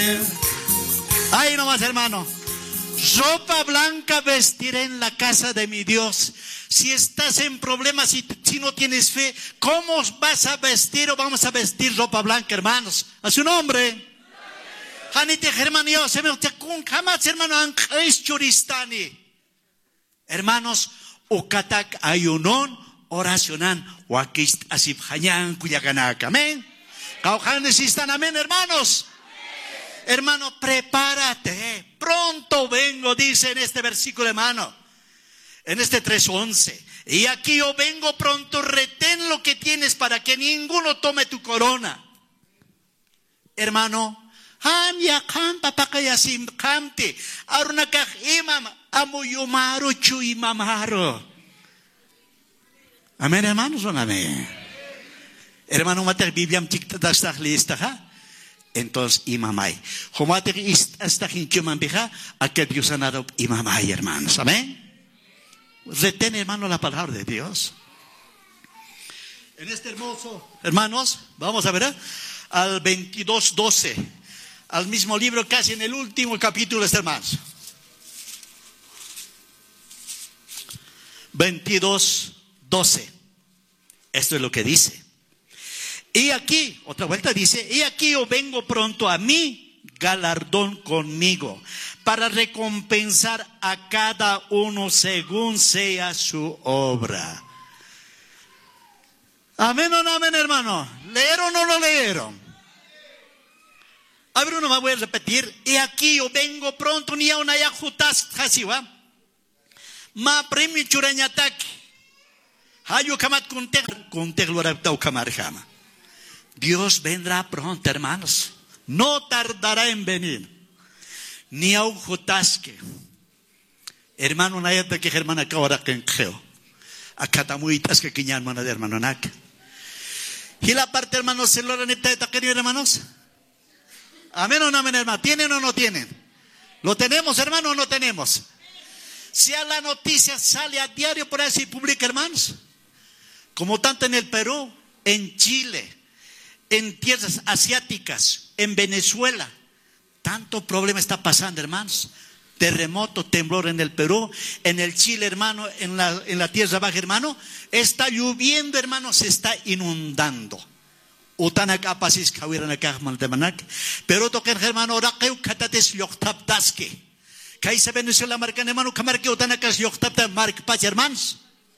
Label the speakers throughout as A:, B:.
A: Ahí nomás, hermano. Ropa blanca vestiré en la casa de mi Dios. Si estás en problemas, si no tienes fe, ¿cómo vas a vestir o vamos a vestir ropa blanca, hermanos? A su nombre. Hermanos, ukatak ayunon oracionan wakist asip hayan kuyaganak. Amén. Caujanes están, amén, hermanos. Hermano, prepárate. Pronto vengo, dice en este versículo, hermano. En este 3:11. Y aquí yo vengo pronto, retén lo que tienes para que ninguno tome tu corona. Hermano, ham ya kam papakayasim kamte. Arunakak imam amuyumaru chu imamaro. Amén, hermanos, o no amén. Hermano, mater bibiam tiktatastak lista, ¿ja? Entonces, imamay. Jomater hasta hinchuman bija, aquel Dios sanado imamay, hermanos. Amén. Retén, hermano, la palabra de Dios. En este hermoso, hermanos, vamos a ver al 22:12, al mismo libro, casi en el último capítulo, hermanos. 22:12. Esto es lo que dice. Y aquí, otra vuelta dice, y aquí yo vengo pronto, a mí galardón conmigo, para recompensar a cada uno según sea su obra. Amén o no amén, hermano. ¿Leyeron o no leyeron? A ver, uno más voy a repetir. Y aquí yo vengo pronto, ni a una yajutas hasiwa. Ma premi churañataki. Hayo kamat kuntek loraptau kamarjama. Dios vendrá pronto, hermanos. No tardará en venir. Ni a un jotasque. Hermano, una yata que hermana que ahora que enjeo. Acá tamuitas que quiñan hermana de hermano nak. Y la parte, hermanos, se lo ranita de taquería, hermanos. Amén o no amén, hermano. ¿Tienen o no tienen? ¿Lo tenemos, hermano, o no tenemos? Si a la noticia sale a diario por ahí se publica, hermanos. Como tanto en el Perú, en Chile, en tierras asiáticas, en Venezuela, tanto problema está pasando, hermanos. Terremoto, temblor en el Perú, en el Chile, hermano, en la tierra baja, hermano, está lloviendo, hermano, se está inundando. Utanak apasis kawiranakah maltemanak, pero toquen, hermano, raqeu katates yoktaptaske. Kaisa Venezuela marcan, hermano, kamarque utanakas yoktapta mark pach, hermanos.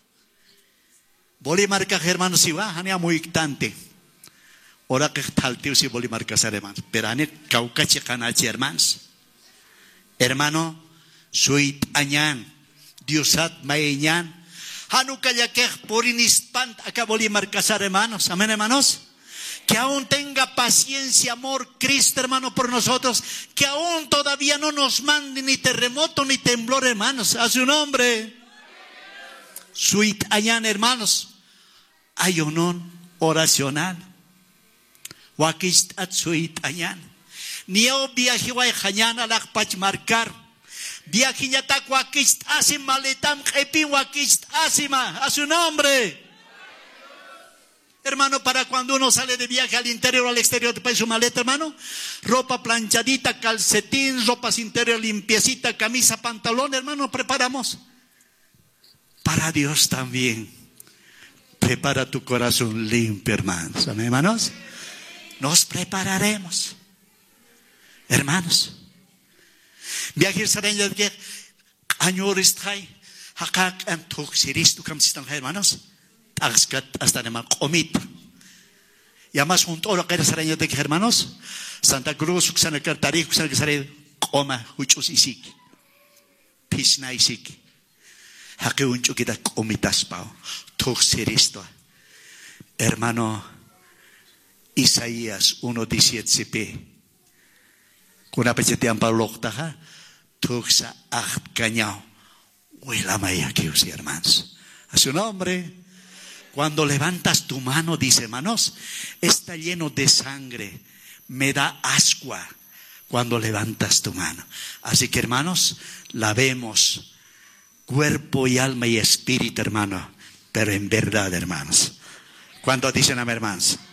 A: Boli marca, hermano, si va, hania muy ictante. Ora que tal tío si boli marca, hermanos. Pero ane caucache canache, hermanos. Hermano, suit añan, diosat maeñan. Hanuka yakeh por inispant acá boli marcasar, hermanos. Amén, hermanos. Que aún tenga paciencia, amor, Cristo, hermano, por nosotros. Que aún todavía no nos mande ni terremoto ni temblor, hermanos. A su nombre. Suit añan, hermanos. Ayunón oracional. Wakist at suit añan. Niyo viaje wa hañan alak pach marcar. Viaje yatak wakist asim maletam kepi wakist asima. A su nombre. Hermano, para cuando uno sale de viaje al interior o al exterior, te pone su maleta, hermano. Ropa planchadita, calcetín, ropas interior limpiecita, camisa, pantalón, hermano, preparamos. Para Dios también. Prepara tu corazón limpio, hermanos. Amén, hermanos. Nos prepararemos. Hermanos. Viaje saranya de año ristay. Hakak am toxiris tu kamsistan, hermanos. Hasta nema comita. Y además junto a lo que era saranya de hermanos. Santa Cruz, Uxana Cartari, Uxana Casare, coma, huchus isik. Pisna isik. Hake uncho kita comitas pao. Toxiristo. Hermano, Isaías 1:17. Kuna pechetian palokta, Toxa acht cañao. Huela maya que usi, hermanos. A su nombre. Cuando levantas tu mano, dice, hermanos, está lleno de sangre. Me da ascua cuando levantas tu mano. Así que, hermanos, lavemos cuerpo y alma y espíritu, hermano. Pero en verdad, hermanos. ¿Cuántos dicen amén, hermanos?